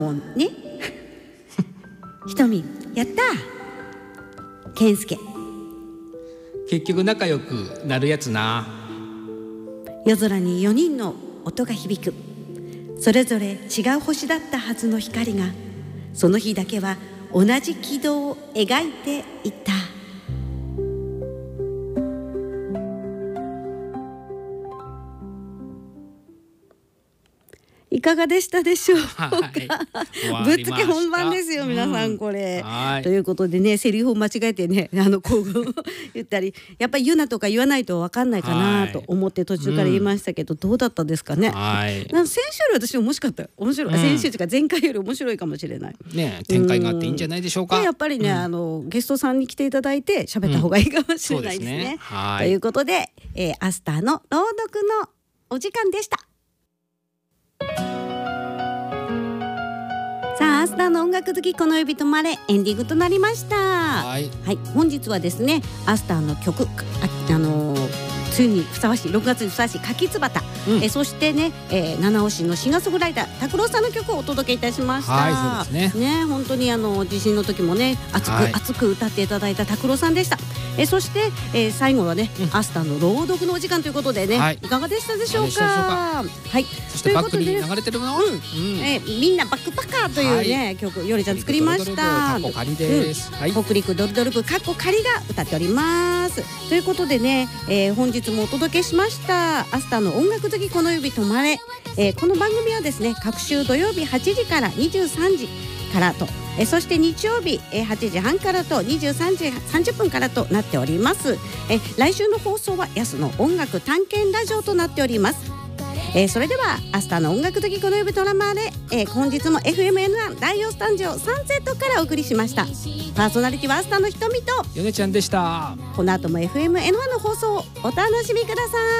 もんね。ひとみやったー。けんすけ結局仲良くなるやつな。 夜空に4人の音が響く。それぞれ違う星だったはずの光がその日だけは同じ軌道を描いていた。いかがでしたでしょうか。ぶっつけ本番ですよ、皆さんこれ。ということでね、セリフを間違えてね、こう言ったり、やっぱり言うなとか言わないと分かんないかなと思って途中から言いましたけど、どうだったですかね。先週より私面白かった。面白い。先週というか前回より面白いかもしれない。 ね、展開があっていいんじゃないでしょうか。 やっぱりね、ゲストさんに来ていただいて喋った方がいいかもしれないですね。ということで、アスターの朗読のお時間でした。さあ、アスターの音楽好きこの指止まれエンディングとなりました。はい、本日はですね、アスターの曲、梅雨にふさわしい、6月にふさわしい柿つばた、そしてね、七尾市のシンガーソングライター拓郎さんの曲をお届けいたしました。はい、そうですね。本当に地震の時もね、熱く歌っていただいた拓郎さんでした。そして、最後はね、アスターの朗読のお時間ということでね、いかがでしたでしょうか。はい。 そしてバックに流れてるの、 みんなバックパッカーというね曲、よりちゃん作りました。北陸ドルドル部かっこ仮が歌っております。ということでね、本日もお届けしましたアスターの音楽好きこの指止まれ、この番組はですね、各週土曜日8時から23時からと、そして日曜日8時半からと23時30分からとなっております。来週の放送はヤスの音楽探検ラジオとなっております。それではアスターの音楽好きこの指トラマーで、本日も FMN1 ライオンスタジオサンセットからお送りしました。パーソナリティはアスターのひとみとヨネちゃんでした。 この後も FMN1 の放送をお楽しみください。